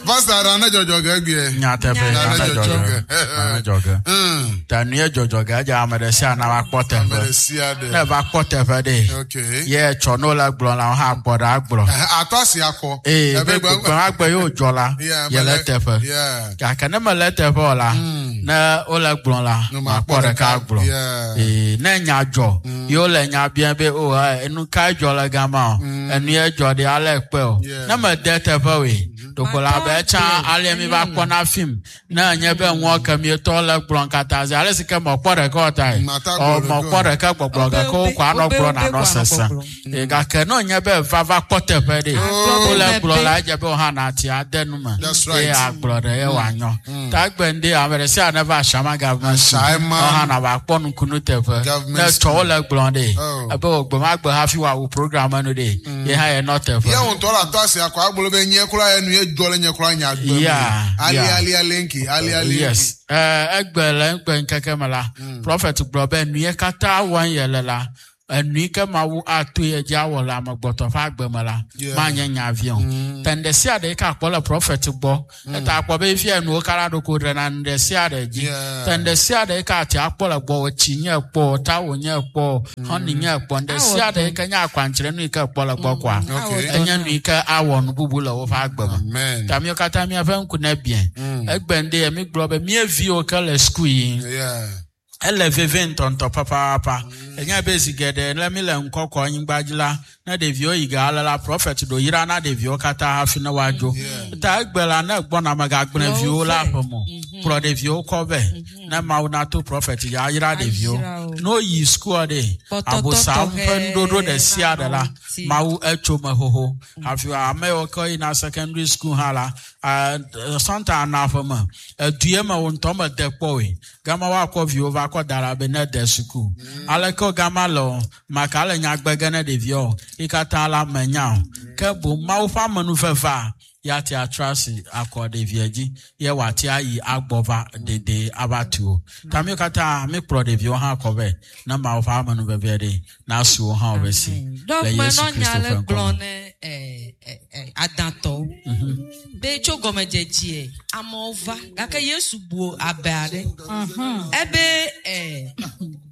Pastor Rana Jojoga bie. Nyatepe Rana Jojoga. Tania Jojoga Jamadesa na Quater. Never quarter per day. Okay. Yeah, Chonola Blona half but Agbro. Atasiako. Agbo Jola. Yeah, letter. Yeah. I can never let her vola. Na Ola Blona. No ma quarter cagbro. Yeah. Nanya Jo. Yola Yabiabe o Enukai Jola Gama. And near Jodi Alec Bell. Number death of away. To Colabecha, Alemiva Quanafim. Na Nebe walk a mutola Broncatas. Alice come or quarter quarter. Or more quarter cup of blogger, Quano Brona Nossa. I cannot never Vava Potter per day. Ola Blola Jabohanatia, Denuma. That's right. Yeah, brother, Ewano. Tag Bendy, I will say never Shama government. Shama Pon Kunutever. That's Tola Blonde. About Bamagba half you our program on the day. Yeah, not ever. Yeah, on Tola Tassia, Quabulabenia, and you Jolan Yakranya. Yeah, Ali Linky, Ali. Yes. Egbel Kakamala. Prophet Bloben, Niekata, 1 year la. And Nika Mau Atu Jawala Magbot of Agbamala, Manyan Avion. Then the Sia de Capola prophet to Bo, and Aquabavia and Wokarado Kudan and the Sia de G. Then the Sia de Catiapola Bo, Chinia Po, Tawunia Po, Honey Pon, the Sia de Kanya Quantranica Pola Boqua, and Yanika Awon Bubula of Agbam. Tamioka Tamia Van could not be. Egbende, a big blobber, mere view color squeeing. Elle vivent on top papa. And ya basic get the Lamilla and Coco in Bajila, not the view Igala prophet to Irana, the view Cata half in a wajo. Tag Bella, not Bonamagagban view Lapomo. Pro the view cover. Now two prophet Yaira the view. No ye score day. I was some Dodo the Siadala, Mau Echomaho. Have you a America in our secondary school hala? Santa Anafama. A Diema on Tom at the boy. Gamawa view of Aquadara Benet de Suku. Aleko Gamalo, Macala Yagbagana de Vio, Icatala Manyao, Kebu Maufa Manufeva, Yati Atrasi, Aqua de Viegi, Yawatia Agbova de Abatu. Tamikata, make pro de Vio Hakove, Nama of Harmon Verde, Nasu Harvesi. Dog Manon Blonde Adato. Becho Gomejeji, Amova, Gaka Yesubu Abade. Ebe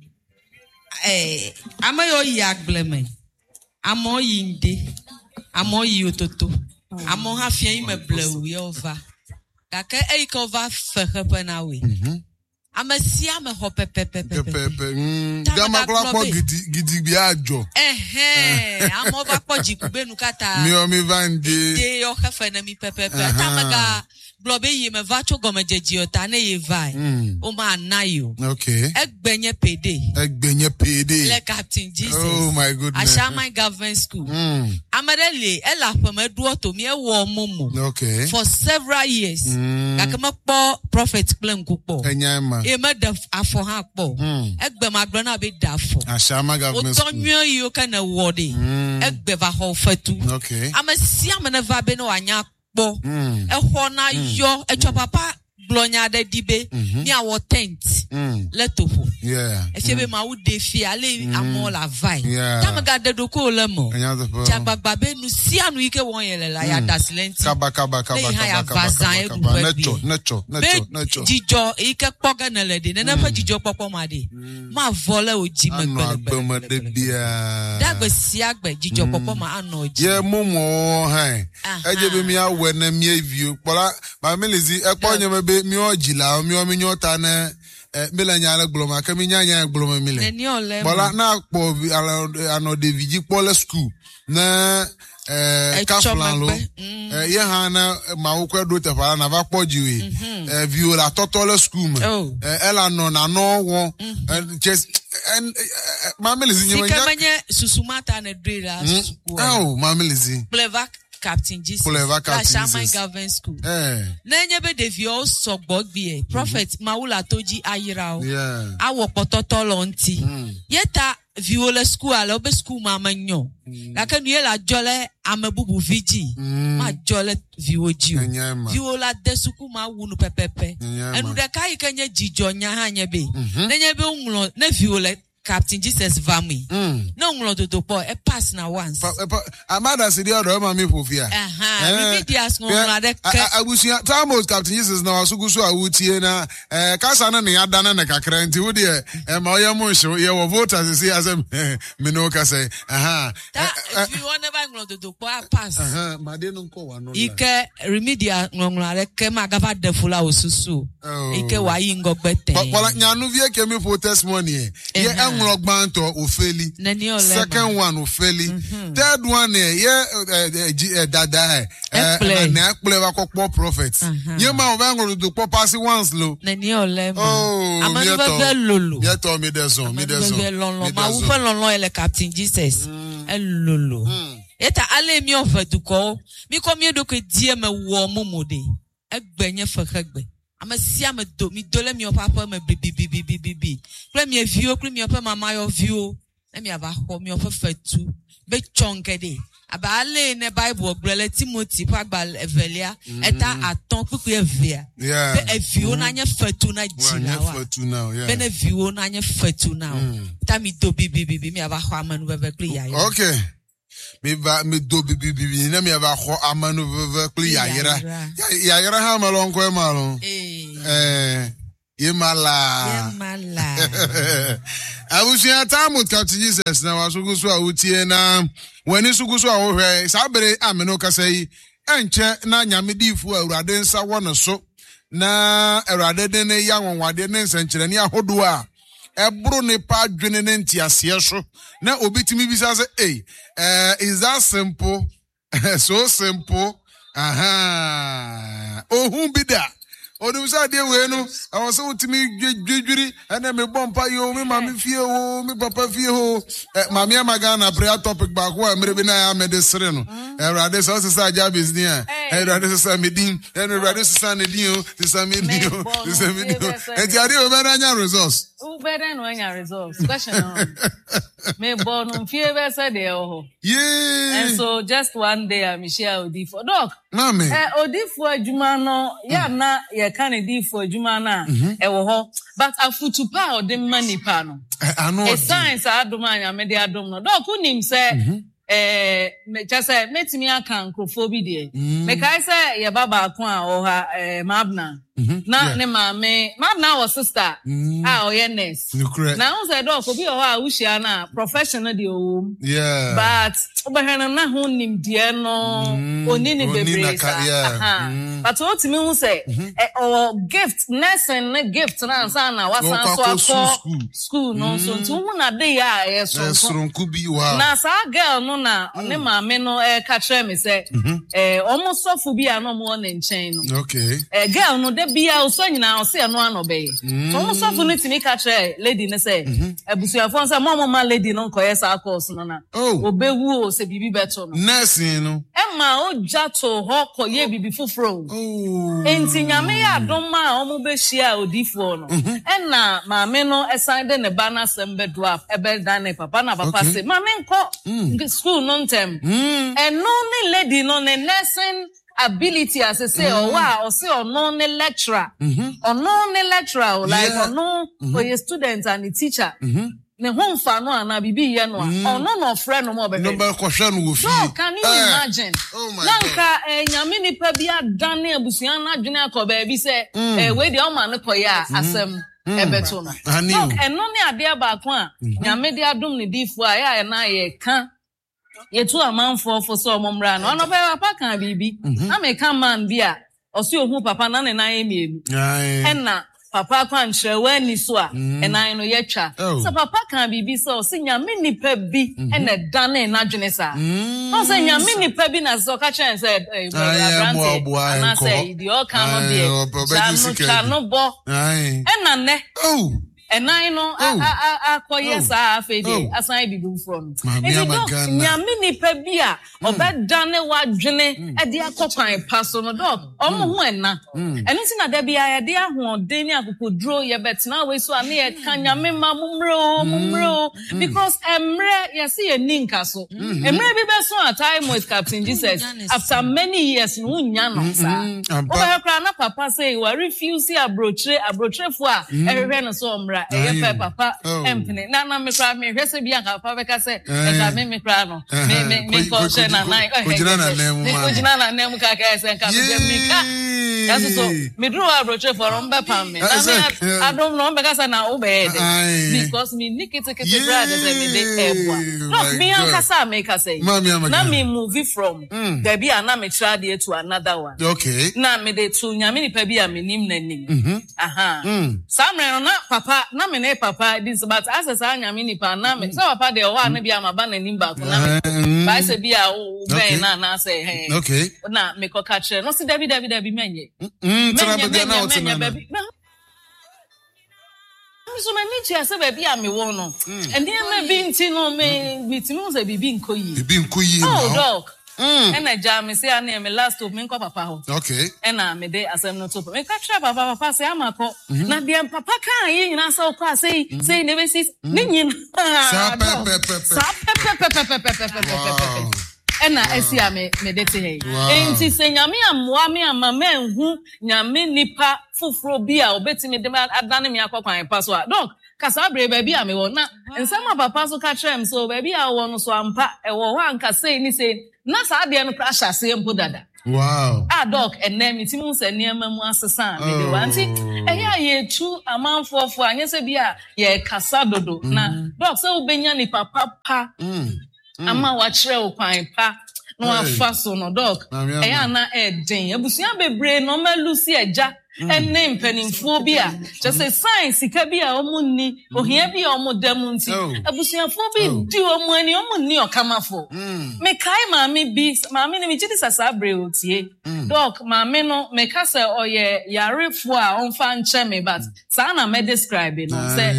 Amayo Yagbleme, Amo Yinde, Amo Yototo, Amo Hafia me blow Yova. Gaka Ekova Ferpenawi. I'm a siam a hope pepe. Gamma Gidi Biajo. I'm over Pojikubenukata. Miomi Vandi. They or Hafenami pepe. Tamaga. Blobby ye me vacho gomejeji otane ye vai. Oma nayo. Okay. Egbenye pede. Le Captain Jesus. Oh my goodness. Ashama Government School. Amadele ela peme duoto mi e wo momo. Okay. For several years. Kakema po prophet claim kupo. Enyama. E me da afo ha po. Egbe magrona be dafo. Ashama Government School. Otonyo yo kana wodi. Egbe va ho fatu. Okay. Amasia me never be no anya bo ehona yo echopapa blonya de dibe ni awo tent letopo efebe ma wo defi ale amola vai tamaga de doko lemo chagbagba be nu si anu ike won yele la ya dasilenti kaba necho jijo ike poga na lede na pa jijo popo ma de ma vole oji megbele bia dagbe si agbe jijo popo ma anoji ye momo han ejebe mi awe na mi evio pola ma melezi ekpo nyeme mi ojila mi o mi nyota na melanya ala gloma ka mi nyanya gloma mile bola na po ano de viji pole school na Kaplan lo ye hana ma ukwa do te fara na va pojiwe viola totole school me ela no na no won just ma melezi nyanya sikamanye susumata na drila oh ma melezi Plevak Captain Jesus. Shama Government School. Nenyebe devio sogbogbi prophet Maula toji ayirao. Awo pototolo nti. Yeta viola school alobe school mama nyo. Laka nuela jole amebubu viji. Ma jole vioji. Viola desuku ma wunu pepepe. Enu de kai kenye jijo nya hanyebe. Nenyebe unlo ne viola Captain Jesus Vami. No nglodo po e pass na once. Amada si dia do ma me fofia. Remedias ngona de abusia Tamos Captain Jesus na wasugusu awutie na kasa na ne adana na kakra nti wo de ma oya mo hye ye wo voters si asem me no ka say if you want never nglodo po pass. Ma de no nko wa no. Ike remedia ngona de ke ma gava de fula osusu. Ike wa yi ngogbete. Wala nyanu vie ke me for testimony ye englogban to ofeli. Second one ofeli. Third one ye dada na ekple wa kokpo prophets. Ye ma o do pop pass once lo. Nani olema. Oh, amanu be lolo. Ye to me deson. Ma wo fe lolo ele Captain Jesus. Lolo. Eta ale mi ofaduko. Mi ko mi do ke die me wo momode. Egbenye fakagbe. Amasia me do mi dole mi papa me bibi. Kle mi view, kle mi papa mama yo view. Let me have a home mi ofa fatu. Be chonkede. Aba ale ne Bible grele Timothy pagbal evelia eta aton kuku evia. Be evio na nya fatu na jina wa. Fatu now, yeah. Be ne view na nya fatu now. Ta mi do bibi mi aba ho amanu bebe kle ya. Okay. Me do bibi na me aba ho amanu bebe kle ya yera ha malon ko malon. Yemala. Abusia tamu Captain Jesus na wasugusu awutie na wani sugusu awohwe sabere ameno kasai enche na nyamedifu awurade nsa wono so na awurade de ne yanwonwade ne nsankyerani ahodo a eburu ne pa adwene ne ntiase so na obitimi bisa se is that simple? So simple. Ohun bida Odum sa de we no awon so utimi dwedwiri ene me bompa yo me mami fie ho me papa fie ho mami amagana prayer topic ba ko emre bi na ya me de sere no erade so sa jabis ni erade so sa medin erade so sa ne din o sa me din o sa me din o enti ade o be na nya results u be na no nya results question on me born on fie be say de ho yeah and so just one day I share Odifo doc mami Odifo adwuma no ya na ye kan Odifo adwuma na wo ho but afutupa o de manipa no e science adom anya me de adom no doc unim say me just say metimi aka nkrofo bi de me kai say ye baba ko a o ha mabna na ne mame mabna was sister o ye nurse na o say doc obi o ha ushia na professional de o yeah but obahana na ho nim de no oni ni bebre but what me who say or gift nurse and gift na san na wasan so school no so ntu na de ya so kubi wa na sa girl no na ne mame no ka kire me say omo sofu bi ano mo na nchen no okay girl no de bia o so nyina o se no anobe so omo sofu no timi ka kire lady ne say abusuafo say mo ma lady no ko yes course no na obewu o se bibi beto no nursing no Emma o jato ho ko ye bibi fufuro enti nyame ya adom ma omo be hia Odifo no na mame no esan de ne bana sembe dwap ebe dan ne papa na papa say mame nko school no ntem no ne lady no ne nursing ability as I say or say no ne lecturer or no ne lecturer like no for your students and the teacher ne homfa no ana bibi ye no no friend no mo be no be kwhwe no wo fie no can you imagine nanka nyame nipa bi adane abusua na adwene akoba bi se we de o ma ne koya asem ebeto no no eno ne ade ba ko a nyame de adom ne Difo a ya na ye ka yetu amanfo fo so omomra no be papa kan bibi na me kan man bi a o se ohun papa na ne na ye mienu enna papa kwan hyewe ni so a enan no yetwa so papa kan bibi so se nyame nipa bi ena dane na dwene sa so se nyame nipa bi na so ka chen say brother na say the all kind of there no bo ena ne enan no akoye sa afede asan bibi from nyame nipa bi a obedane wadwene e de akokwan paso no dog omo ho ena eno ti na da bia ye de ahoden ni akokodro ye betena we so ane ye kan nyame ma mumro because emre ye see ye ninka so emre bi be so at time with Captain Jesus after many years no nya no sa o be kra na papa say you refuse abrochre fo a ehwe no so omra kra e pe papa empene na me kra me hwese bia ka papa beka se e me kra no me ko she na nai kojina na nemu ma kojina na nemu ka se nka me ka yaso so me dro abroche for mbe pam me na me adom no mbe ka se na o be because me nikete kete brother say me dey eboa no me an kasa me ka say na me move from there be na me try there to another one okay na me dey to nyame ni pa bi a me nim na nim samre na papa na me na papa this but as sa nyame ni pa na me so papa dey wa na bi amaba na nim ba ko na me ba say bi a o ben na say hey okay na me ko ka kire no si David menye tara be na o tena so many chairs baby am me won no and then me be nti no me bitimi say bibi nkoyi oh dog and I jam say na me last of me nko papa ho okay and na me dey asem no to me ka try papa say amako na dia papa kan yi nyina say ko say never see ni nyina sa and na esia me dete hey enti se nyame amoa me amama enhu nyame nipa fufuro bia obetimi de adane me akokwan pa so a dog kasa bre baby a me won na nsema papa so ka trem so baby a won so ampa e wo ho anka sei ni sei na sa de no pressure sei mpo dada wow dog enne mitimu se niema mu asesa me de wanti eya ye tu amanfofo anyese bia ye kasa dodo na dog se ubenya ni papa pa ama wa kire o kwan pa no afa so no dog eya na den abusuan bebre no malusi eja enne mpanimfo bia just say science ka bia omunni ohia bia omodam nti abusuanfo bi di omani omunni okamafo me kai maami ni me gidi sasa bre otie dog maami no me ka say oye yarefo a onfa nche me but sa na me describe no say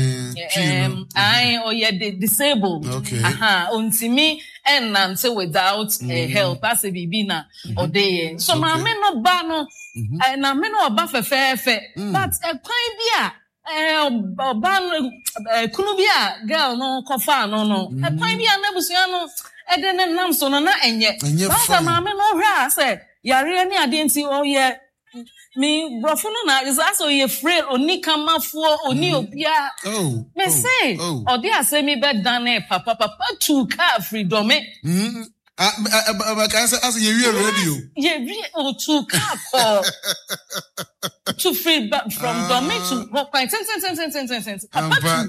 oye disabled ontimi and without help as a bibi na odeye so maami no ba no na me no oba fefefe but kwan bia oba kunu bia girl no kofa no kwan bia na busua no ede ne nam so no na enye ba maami no hra say yare ni ade nti oye me brofo no na is also ye frail oni kamafo oni obia me say odi asemi be dan papa to car freedom as you radio. To car to free from Dome to walk by 10. Papa,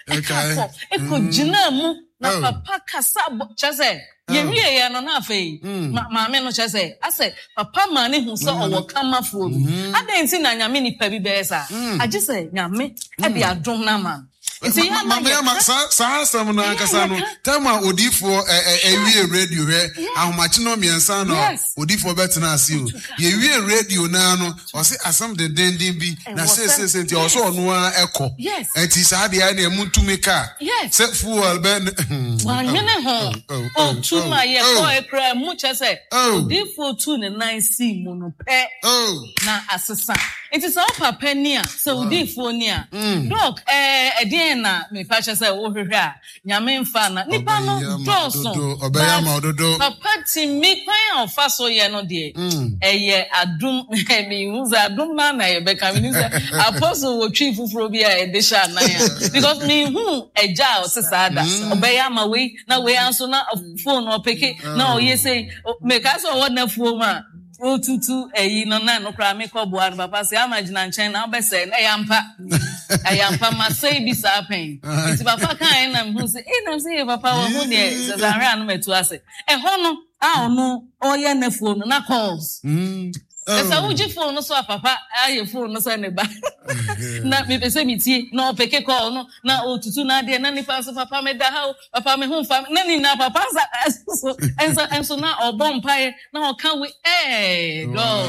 jina mu na papa kasa chase. Ye no na fe. Maame no chase. I said, papa mani hu so owo kamafo. Adensi na nyame ni pa bi be sa. Agi say nyame e be adom na man. Mama sa no ankasa no tema odifo ewie radio he ahomachi no miensa no odifo betena ase o ye wie radio na no o se asam den bi na se nti o so ono a ekọ enti sa de na emuntumi ka se fuel ben wanyene ho tuma ye ko ekra mu chese odifo 2 ne 9 c mu no pe na asesa enti so papa ni a so odifo ni a dog na me pa chese wo hwehwe a nyame mfa na nipa no doso obeya ma ododo papa ti mi kwan ofa so ye no de eye adum me uza adum na ye be ka mi say apostle wo twi fufuro bi a edisha na ya because me hu eja o sesada obeya ma we na we anso na phone o peke na o ye say me ka so wo na fuo ma o tutu eyi no na no kra me ko bo an papa say amagina nchen na obese na ayampa ma say bi sa pen iti papa kan na hu say na say papa wo hu de zazare anu metu ase ho no a ono oye na fuo no na calls esa uji phone no so papa aye phone no so ne ba na me pese mi tie na opeke call no na otutu na de na nipa so papa me da ha papa me hu fa na ni na papa so enso na obon pae na o kan we go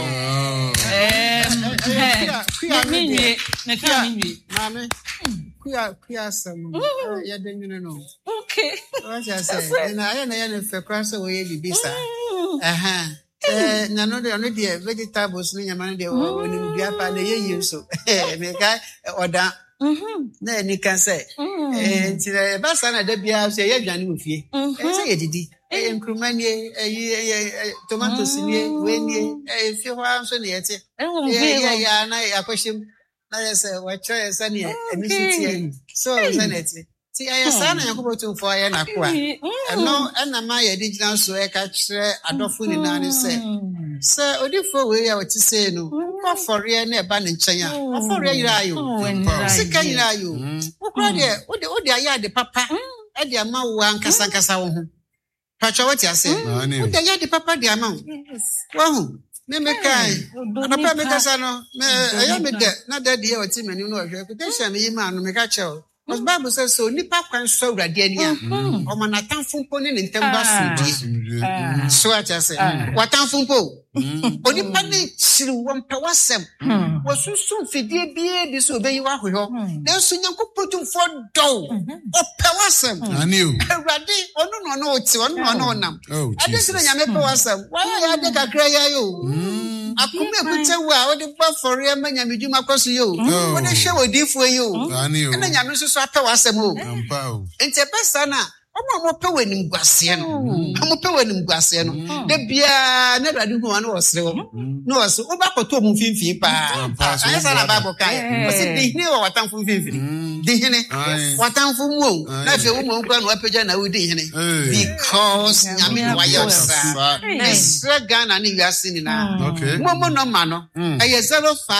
mami kuya sam ya de nyune no okay what you say na ya na fe kra so we bibisa no de vegetables ni nyama de oni bia pa na ye so me ka oda na ni kan say ntire ba sa na da bia so ye dwane mo fie say ye didi nkruma nie tomatoes nie we nie fi ho anso ne yete ya na yakoshim na yesa wa cho yesa ne emisiti so senate ti ayesa na yakobotu mfo aye na ko a eno na ma ye digital so e ka kire adofo ni na ne se odifo we ya wati se no ko fore na e ba ne nchen a fore yira ayo sika yira ayo ukura de odi aya de papa e de ama wo ankasa nkasa wo ho pacha wati ase odi aya de papa de ama wo me kai papa me kasa no me aya me de na daddy e wati mani no hwe kutensia me yima no me ka cheo because Bible says so nipa kwan so urade ania o manatamfo mpo ne ntemba sudi so acha say watamfo mpo onipa ne chiri wompe wasem wosusu fidie bie bi so obeyi wa hweho na so nyankopodum for do ope wasem aniu urade onu no oti onu no nam ade sino nyame pe wasem wa ya de kakra ya yo akume kutewu a odi pa for ya manya medwuma kwaso yo wode hwe wodifo yo na nyame so apɛ wasɛm o enti pesa na omo pɛ wanim guase no de bia na dade hu anu wɔsere wo no wɔso wo ba kɔtɔ mu mfimfini pa ayesa na Bible kai wo se de hine wo watamfo mfimfini de hine watamfo mu o na fe wo mu nkwa na wapagya na wo de hine because nyame no wayɛ sa esra Ghana ne wiase ni na mo no ma no ɛyɛ 05